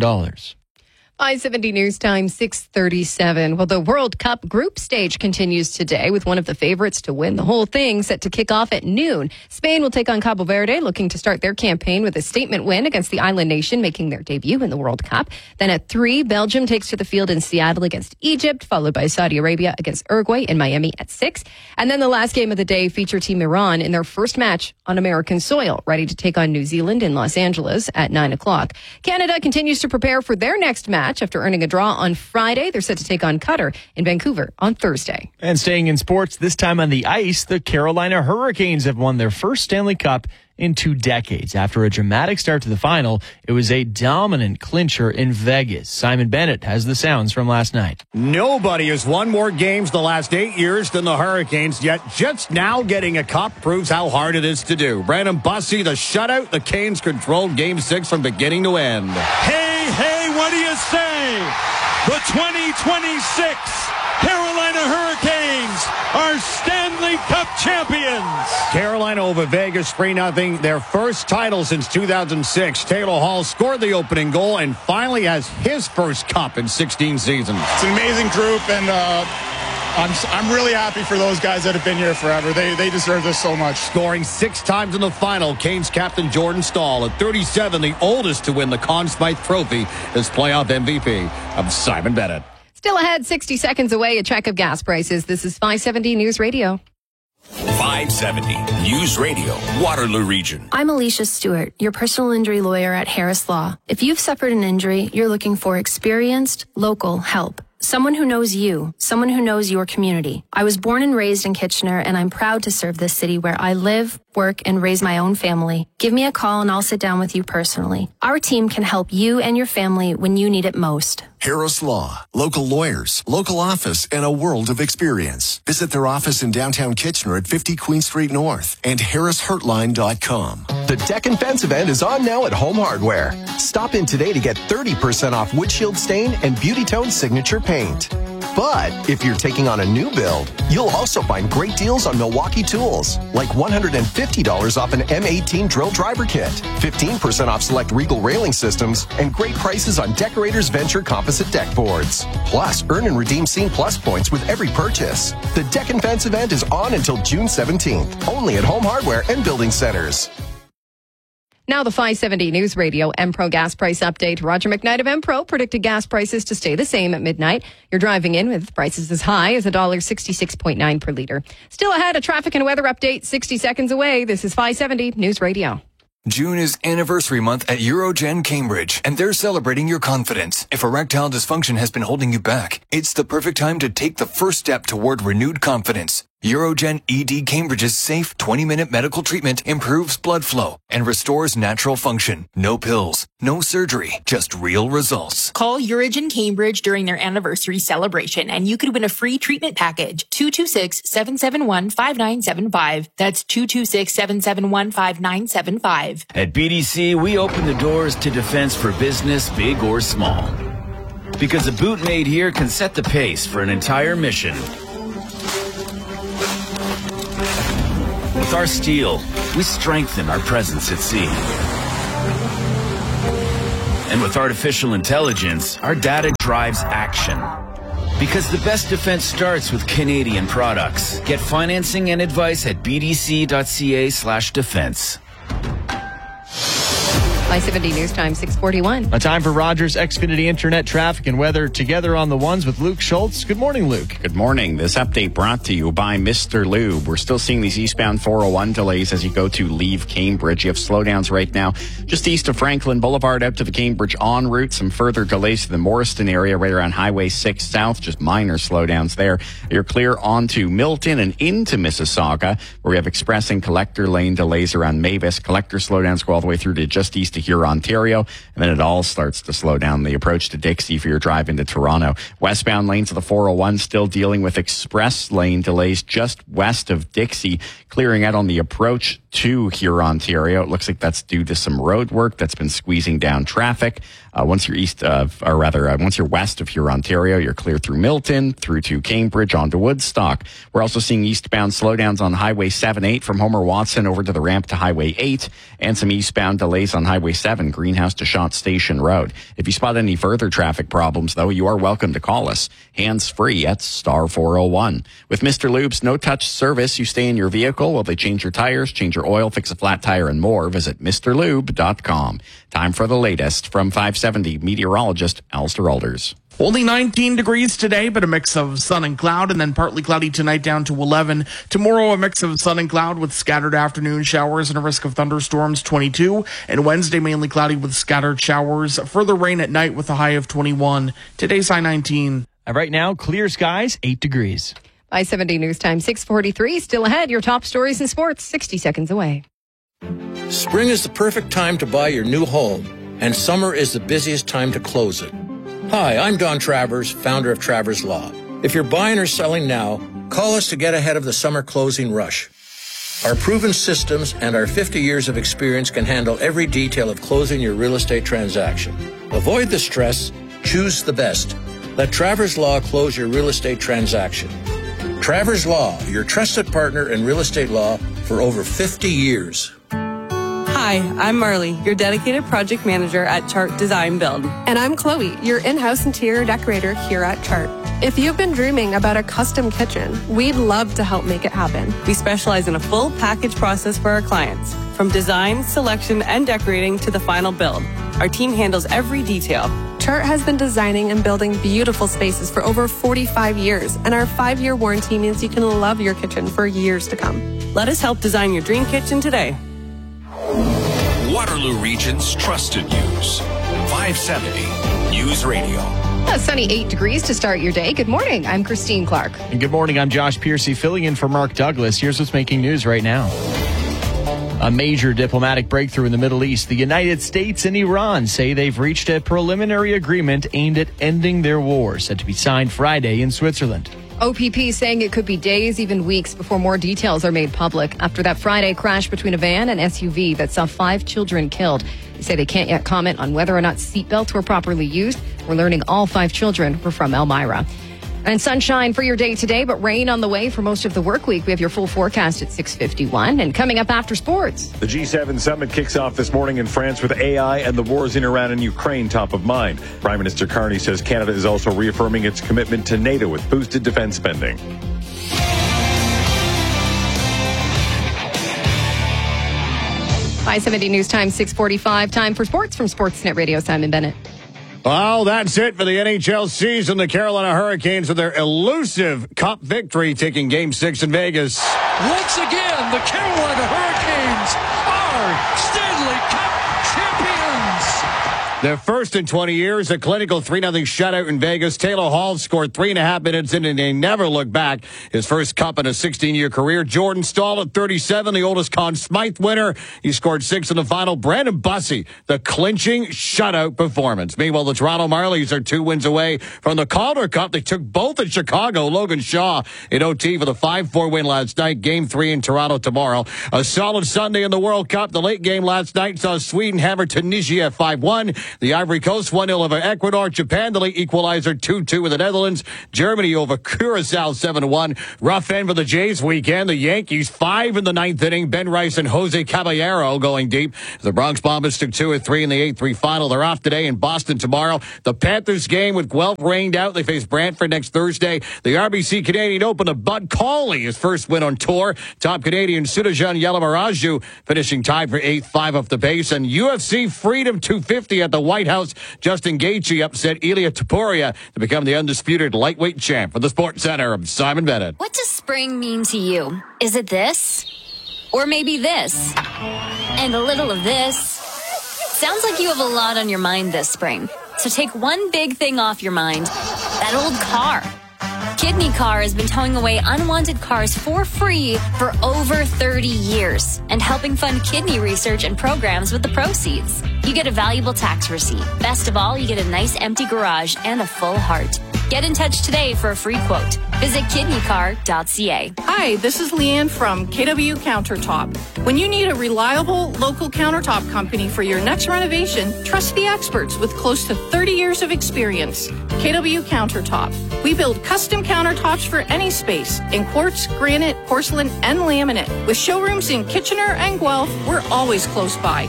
570 News Time, 6:37. Well, the World Cup group stage continues today with one of the favorites to win the whole thing set to kick off at noon. Spain will take on Cabo Verde, looking to start their campaign with a statement win against the island nation, making their debut in the World Cup. Then at 3, Belgium takes to the field in Seattle against Egypt, followed by Saudi Arabia against Uruguay in Miami at 6. And then the last game of the day feature Team Iran in their first match on American soil, ready to take on New Zealand in Los Angeles at 9 o'clock. Canada continues to prepare for their next match. After earning a draw on Friday, they're set to take on Qatar in Vancouver on Thursday. And staying in sports, this time on the ice, the Carolina Hurricanes have won their first Stanley Cup in 2 decades. After a dramatic start to the final, it was a dominant clincher in Vegas. Simon Bennett has the sounds from last night. Nobody has won more games the last 8 years than the Hurricanes, yet just now getting a cup proves how hard it is to do. Brandon Bussey, the shutout. The Canes controlled Game 6 from beginning to end. Hey, what do you say? The 2026 Carolina Hurricanes are Stanley Cup champions. Carolina over Vegas 3-0, their first title since 2006. Taylor Hall scored the opening goal and finally has his first cup in 16 seasons. It's an amazing group, and I'm really happy for those guys that have been here forever. They deserve this so much. Scoring 6 times in the final, Canes captain Jordan Staal, at 37, the oldest to win the Conn Smythe Trophy, as playoff MVP. I'm Simon Bennett. Still ahead, 60 seconds away, a check of gas prices. This is 570 News Radio. 570 News Radio, Waterloo Region. I'm Alicia Stewart, your personal injury lawyer at Harris Law. If you've suffered an injury, you're looking for experienced, local help. Someone who knows you, someone who knows your community. I was born and raised in Kitchener, and I'm proud to serve this city where I live, work, and raise my own family. Give me a call and I'll sit down with you personally. Our team can help you and your family when you need it most. Harris Law, local lawyers, local office, and a world of experience. Visit their office in downtown Kitchener at 50 Queen Street North and harrishurtline.com. The Deck and Fence event is on now at Home Hardware. Stop in today to get 30% off Wood Shield Stain and Beauty Tone Signature Paint. But if you're taking on a new build, you'll also find great deals on Milwaukee tools, like $150 off an M18 drill driver kit, 15% off select Regal railing systems, and great prices on Decorators Venture composite deck boards. Plus, earn and redeem Scene Plus points with every purchase. The Deck and Fence event is on until June 17th, only at Home Hardware and Building Centers. Now the 570 News Radio Empro gas price update. Roger McKnight of Empro predicted gas prices to stay the same at midnight. You're driving in with prices as high as $1.66.9 per liter. Still ahead, a traffic and weather update 60 seconds away. This is 570 News Radio. June is anniversary month at Eurogen Cambridge, and they're celebrating your confidence. If erectile dysfunction has been holding you back, it's the perfect time to take the first step toward renewed confidence. Eurogen ED Cambridge's safe 20-minute medical treatment improves blood flow and restores natural function. No pills, no surgery, just real results. Call Eurogen Cambridge during their anniversary celebration and you could win a free treatment package. 226-771-5975. That's 226-771-5975. At BDC, we open the doors to defense for business, big or small. Because a boot made here can set the pace for an entire mission. With our steel, we strengthen our presence at sea. And with artificial intelligence, our data drives action. Because the best defense starts with Canadian products. Get financing and advice at bdc.ca/defense. 570 News Time, 641. A time for Rogers Xfinity Internet traffic and weather together on the ones with Luke Schultz. Good morning, Luke. Good morning. This update brought to you by Mr. Lube. We're still seeing these eastbound 401 delays as you go to leave Cambridge. You have slowdowns right now just east of Franklin Boulevard out to the Cambridge en route. Some further delays to the Morriston area right around Highway 6 South. Just minor slowdowns there. You're clear onto Milton and into Mississauga, where we have express and collector lane delays around Mavis. Collector slowdowns go all the way through to just east of Huron, Ontario, and then it all starts to slow down the approach to Dixie for your drive into Toronto. Westbound lanes of the 401 still dealing with express lane delays just west of Dixie, clearing out on the approach to Huron, Ontario. It looks like that's due to some road work that's been squeezing down traffic. Once you're once you're west of Huron, Ontario, you're clear through Milton, through to Cambridge, onto Woodstock. We're also seeing eastbound slowdowns on Highway 7-8 from Homer Watson over to the ramp to Highway 8, and some eastbound delays on Highway 7, Greenhouse to Shot Station Road. If you spot any further traffic problems, though, you are welcome to call us hands-free at star 401. With Mr. Lube's no-touch service, you stay in your vehicle while they change your tires, change your oil, fix a flat tire, and more. Visit MrLube.com. Time for the latest from 570 meteorologist Alistair Alders. Only 19 degrees today, but a mix of sun and cloud, and then partly cloudy tonight down to 11. Tomorrow, a mix of sun and cloud with scattered afternoon showers and a risk of thunderstorms, 22. And Wednesday, mainly cloudy with scattered showers. Further rain at night with a high of 21. Today's high 19. Right now, clear skies, 8 degrees. 570 News Time, 643. Still ahead, your top stories in sports, 60 seconds away. Spring is the perfect time to buy your new home, and summer is the busiest time to close it. Hi, I'm Don Travers, founder of Travers Law. If you're buying or selling now, call us to get ahead of the summer closing rush. Our proven systems and our 50 years of experience can handle every detail of closing your real estate transaction. Avoid the stress, choose the best. Let Travers Law close your real estate transaction. Travers Law, your trusted partner in real estate law for over 50 years. Hi, I'm Marley, your dedicated project manager at Chart Design Build. And I'm Chloe, your in-house interior decorator here at Chart. If you've been dreaming about a custom kitchen, we'd love to help make it happen. We specialize in a full package process for our clients, from design, selection, and decorating to the final build. Our team handles every detail. Chart has been designing and building beautiful spaces for over 45 years, and our 5-year warranty means you can love your kitchen for years to come. Let us help design your dream kitchen today. Waterloo Region's trusted news. 570 News Radio. A sunny 8 degrees to start your day. Good morning. I'm Christine Clark. And good morning. I'm Josh Piercy filling in for Mark Douglas. Here's what's making news right now. A major diplomatic breakthrough in the Middle East. The United States and Iran say they've reached a preliminary agreement aimed at ending their war, set to be signed Friday in Switzerland. OPP saying it could be days, even weeks, before more details are made public after that Friday crash between a van and SUV that saw 5 children killed. They say they can't yet comment on whether or not seatbelts were properly used. We're learning all 5 children were from Elmira. And sunshine for your day today, but rain on the way for most of the work week. We have your full forecast at 6:51. And coming up after sports. The G7 summit kicks off this morning in France with AI and the wars in Iran and Ukraine top of mind. Prime Minister Carney says Canada is also reaffirming its commitment to NATO with boosted defense spending. I-70 News Time, 6:45. Time for sports from Sportsnet Radio. Simon Bennett. Well, that's it for the NHL season. The Carolina Hurricanes with their elusive cup victory, taking Game 6 in Vegas. Once again, the Carolina Hurricanes are Stanley Cup champions. Their first in 20 years, a clinical 3-0 shutout in Vegas. Taylor Hall scored 3.5 minutes in, and they never looked back. His first cup in a 16-year career. Jordan Staal at 37, the oldest Conn Smythe winner. He scored 6 in the final. Brandon Bussey, the clinching shutout performance. Meanwhile, the Toronto Marlies are 2 wins away from the Calder Cup. They took both in Chicago. Logan Shaw in OT for the 5-4 win last night. Game 3 in Toronto tomorrow. A solid Sunday in the World Cup. The late game last night saw Sweden hammer Tunisia 5-1. The Ivory Coast 1-0 over Ecuador. Japan, the late equalizer 2-2 with the Netherlands. Germany over Curacao 7-1. Rough end for the Jays weekend. The Yankees 5 in the 9th inning. Ben Rice and Jose Caballero going deep. The Bronx Bombers took 2 3 in the 8-3 final. They're off today in Boston tomorrow. The Panthers game with Guelph rained out. They face Brantford next Thursday. The RBC Canadian Open of Bud Cauley, his first win on tour. Top Canadian Sudajan Yalamaraju finishing tied for 8th, 5 off the base. And UFC Freedom 250 at the White House. Justin Gaethje upset Ilia Topuria to become the undisputed lightweight champ. For the Sports Center, I'm Simon Bennett. What does spring mean to you? Is it this? Or maybe this? And a little of this? Sounds like you have a lot on your mind this spring. So take one big thing off your mind. That old car. Kidney Car has been towing away unwanted cars for free for over 30 years and helping fund kidney research and programs with the proceeds. You get a valuable tax receipt. Best of all, you get a nice empty garage and a full heart. Get in touch today for a free quote. Visit kidneycar.ca. Hi, this is Leanne from KW Countertop. When you need a reliable local countertop company for your next renovation, trust the experts with close to 30 years of experience. KW Countertop. We build custom countertops for any space in quartz, granite, porcelain, and laminate. With showrooms in Kitchener and Guelph, we're always close by.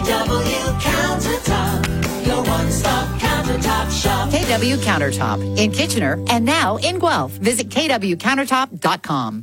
KW Countertop, your one-stop countertop shop. KW Countertop in Kitchener and now in Guelph. Visit kwcountertop.com.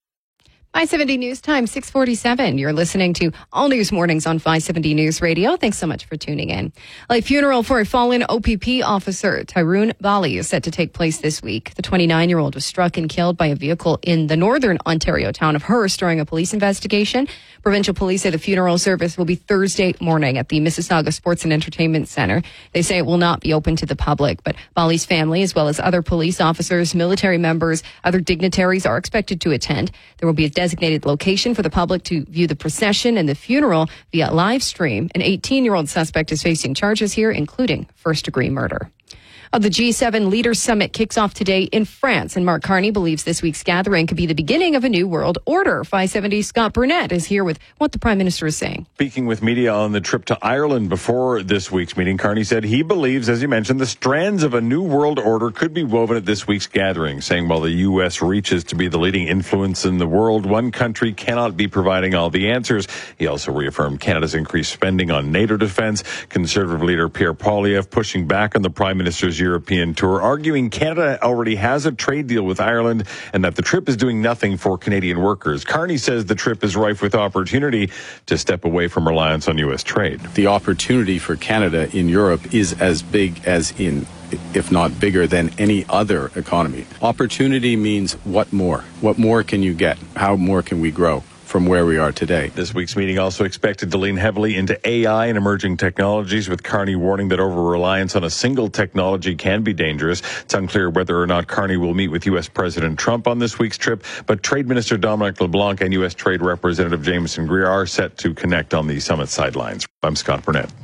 I-70 News Time, 6:47. You're listening to All News Mornings on 570 News Radio. Thanks so much for tuning in. A funeral for a fallen OPP officer, Tyrone Bali, is set to take place this week. The 29-year-old was struck and killed by a vehicle in the northern Ontario town of Hearst during a police investigation. Provincial police say the funeral service will be Thursday morning at the Mississauga Sports and Entertainment Centre. They say it will not be open to the public, but Bali's family, as well as other police officers, military members, other dignitaries are expected to attend. There will be a designated location for the public to view the procession and the funeral via live stream. An 18-year-old suspect is facing charges here, including first-degree murder. The G7 Leaders Summit kicks off today in France, and Mark Carney believes this week's gathering could be the beginning of a new world order. 570's Scott Burnett is here with what the Prime Minister is saying. Speaking with media on the trip to Ireland before this week's meeting, Carney said he believes, as you mentioned, the strands of a new world order could be woven at this week's gathering, saying while the U.S. reaches to be the leading influence in the world, one country cannot be providing all the answers. He also reaffirmed Canada's increased spending on NATO defense. Conservative leader Pierre Poilievre pushing back on the Prime Minister's European tour, arguing Canada already has a trade deal with Ireland and that the trip is doing nothing for Canadian workers. Carney says the trip is rife with opportunity to step away from reliance on U.S. trade. The opportunity for Canada in Europe is as big as if not bigger than any other economy. Opportunity means what more? What more can you get? How more can we grow from where we are today? This week's meeting also expected to lean heavily into AI and emerging technologies, with Carney warning that over-reliance on a single technology can be dangerous. It's unclear whether or not Carney will meet with U.S. President Trump on this week's trip, but Trade Minister Dominic LeBlanc and U.S. Trade Representative Jameson Greer are set to connect on the summit sidelines. I'm Scott Burnett.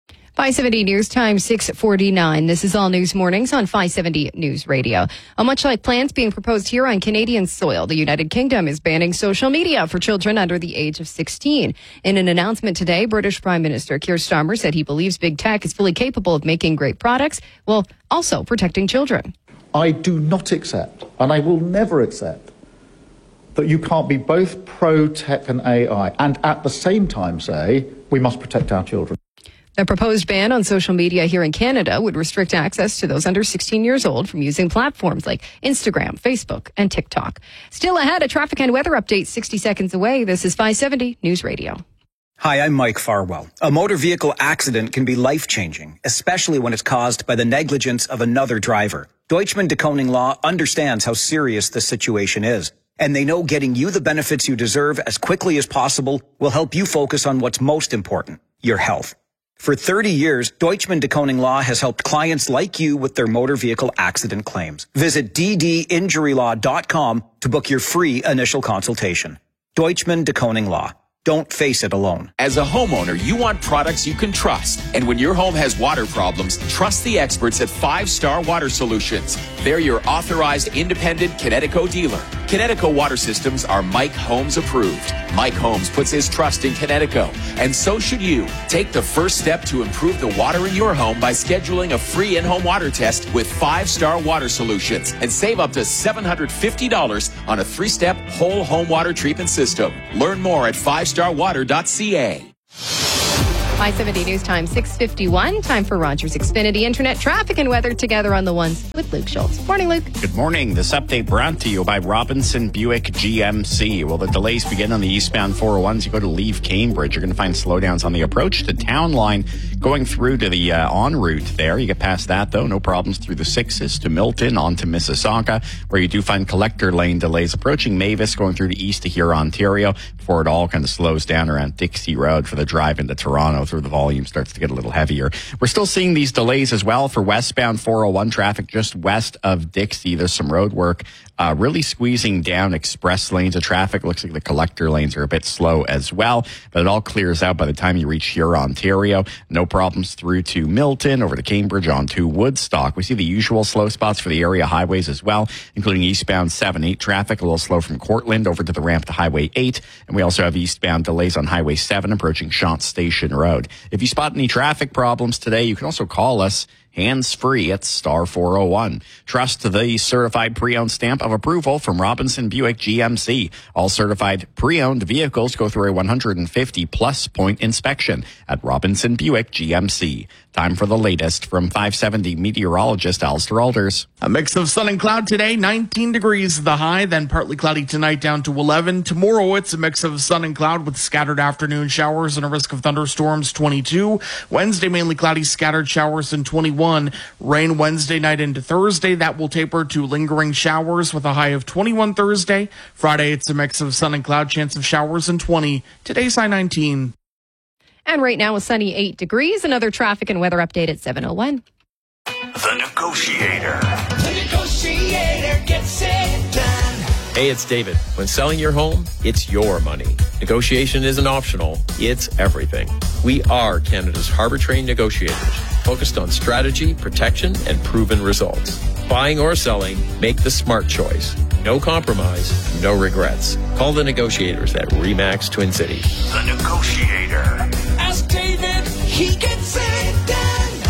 570 News Time, 6:49. This is All News Mornings on 570 News Radio. Much like plans being proposed here on Canadian soil, the United Kingdom is banning social media for children under the age of 16. In an announcement today, British Prime Minister Keir Starmer said he believes big tech is fully capable of making great products while also protecting children. I do not accept, and I will never accept, that you can't be both pro-tech and AI and at the same time say we must protect our children. The proposed ban on social media here in Canada would restrict access to those under 16 years old from using platforms like Instagram, Facebook, and TikTok. Still ahead, a traffic and weather update 60 seconds away. This is 570 News Radio. Hi, I'm Mike Farwell. A motor vehicle accident can be life-changing, especially when it's caused by the negligence of another driver. Deutschman de Koning Law understands how serious the situation is, and they know getting you the benefits you deserve as quickly as possible will help you focus on what's most important, your health. For 30 years, Deutschman de Koning Law has helped clients like you with their motor vehicle accident claims. Visit ddinjurylaw.com to book your free initial consultation. Deutschman de Koning Law. Don't face it alone. As a homeowner, you want products you can trust. And when your home has water problems, trust the experts at 5 Star Water Solutions. They're your authorized independent Connecticut dealer. Connecticut Water Systems are Mike Holmes approved. Mike Holmes puts his trust in Connecticut, and so should you. Take the first step to improve the water in your home by scheduling a free in-home water test with 5 Star Water Solutions and save up to $750 on a 3-step whole home water treatment system. Learn more at 5starwater.ca. 570 News Time, 6:51. Time for Rogers Xfinity Internet traffic and weather together on the ones with Luke Schultz. Morning, Luke. Good morning. This update brought to you by Robinson Buick GMC. Well, the delays begin on the eastbound 401s. You go to leave Cambridge, you're going to find slowdowns on the approach to Town Line going through to the en route there. You get past that, though. No problems through the 6s to Milton, on to Mississauga, where you do find collector lane delays approaching Mavis, going through to east to here, Ontario, before it all kind of slows down around Dixie Road for the drive into Toronto, through the volume starts to get a little heavier. We're still seeing these delays as well for westbound 401 traffic just west of Dixie. There's some road work really squeezing down express lanes of traffic. Looks like the collector lanes are a bit slow as well, but it all clears out by the time you reach here, Ontario. No problems through to Milton, over to Cambridge, on to Woodstock. We see the usual slow spots for the area highways as well, including eastbound 7-8 traffic, a little slow from Cortland over to the ramp to Highway 8. And we also have eastbound delays on Highway 7 approaching Shant Station Road. If you spot any traffic problems today, you can also call us hands-free at star 401. Trust the certified pre-owned stamp of approval from Robinson Buick GMC. All certified pre-owned vehicles go through a 150-plus point inspection at Robinson Buick GMC. Time for the latest from 570 meteorologist Alistair Alders. A mix of sun and cloud today, 19 degrees the high, then partly cloudy tonight down to 11. Tomorrow it's a mix of sun and cloud with scattered afternoon showers and a risk of thunderstorms, 22. Wednesday mainly cloudy, scattered showers, and 21. Rain Wednesday night into Thursday. That will taper to lingering showers with a high of 21 Thursday. Friday it's a mix of sun and cloud, chance of showers, and 20. Today's high 19. And right now a sunny 8 degrees. Another traffic and weather update at 7:01. The Negotiator. The Negotiator gets it done. Hey, it's David. When selling your home, it's your money. Negotiation isn't optional, it's everything. We are Canada's harbor-trained negotiators, focused on strategy, protection, and proven results. Buying or selling, make the smart choice. No compromise, no regrets. Call the negotiators at RE/MAX Twin Cities. The Negotiator. Ask David, he gets it done.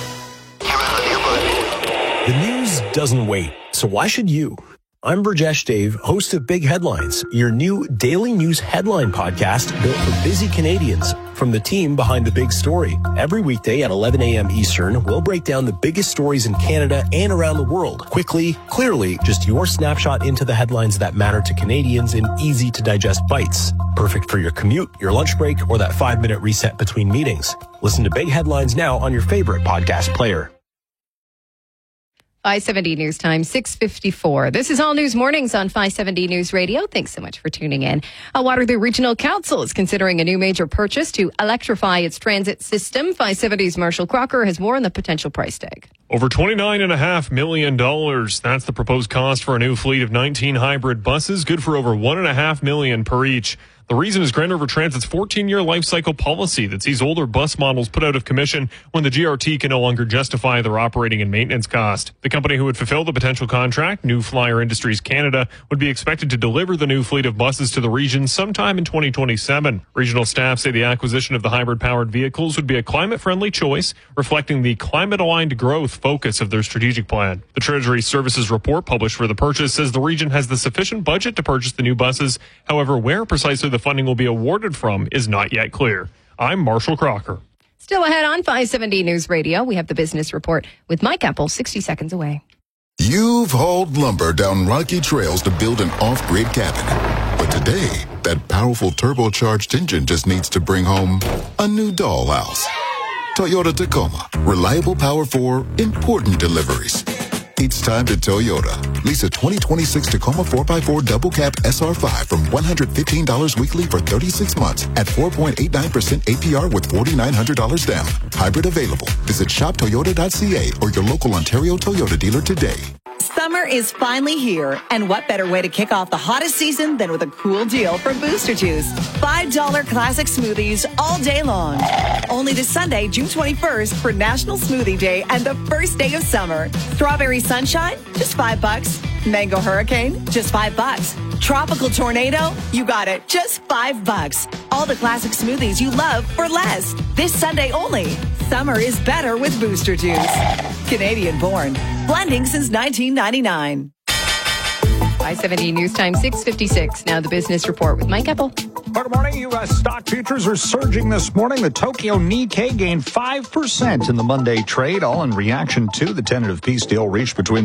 The news doesn't wait, so why should you? I'm Burjesh Dave, host of Big Headlines, your new daily news headline podcast built for busy Canadians from the team behind the big story. Every weekday at 11 a.m. Eastern, we'll break down the biggest stories in Canada and around the world. Quickly, clearly, just your snapshot into the headlines that matter to Canadians in easy-to-digest bites. Perfect for your commute, your lunch break, or that 5-minute reset between meetings. Listen to Big Headlines now on your favorite podcast player. 570 News Time, 6:54. This is All News Mornings on 570 News Radio. Thanks so much for tuning in. Waterloo Regional Council is considering a new major purchase to electrify its transit system. 570's Marshall Crocker has more on the potential price tag. Over $29.5 million. That's the proposed cost for a new fleet of 19 hybrid buses, good for over $1.5 million per each. The reason is Grand River Transit's 14-year life cycle policy that sees older bus models put out of commission when the GRT can no longer justify their operating and maintenance cost. The company who would fulfill the potential contract, New Flyer Industries Canada, would be expected to deliver the new fleet of buses to the region sometime in 2027. Regional staff say the acquisition of the hybrid-powered vehicles would be a climate-friendly choice, reflecting the climate-aligned growth focus of their strategic plan. The Treasury Services report published for the purchase says the region has the sufficient budget to purchase the new buses. However, where precisely the funding will be awarded from is not yet clear. I'm Marshall Crocker. Still ahead on 570 News Radio, we have the business report with Mike Apple 60 seconds away. You've hauled lumber down rocky trails to build an off-grid cabin. But today, that powerful turbocharged engine just needs to bring home a new dollhouse. Toyota Tacoma. Reliable power for important deliveries. It's time to Toyota. Lease a 2026 Tacoma 4x4 double cab SR5 from $115 weekly for 36 months at 4.89% APR with $4,900 down. Hybrid available. Visit shoptoyota.ca or your local Ontario Toyota dealer today. Summer is finally here, and what better way to kick off the hottest season than with a cool deal from Booster Juice. $5 classic smoothies all day long. Only this Sunday, June 21st for National Smoothie Day and the first day of summer. Strawberry Sunshine, just $5. Mango Hurricane, just $5. Tropical Tornado, you got it, just $5. All the classic smoothies you love for less. This Sunday only. Summer is better with Booster Juice. Canadian born. Blending since 1999. 570 News Time 6:56. Now the business report with Mike Apple. Good morning. U.S. stock futures are surging this morning. The Tokyo Nikkei gained 5% in the Monday trade, all in reaction to the tentative peace deal reached between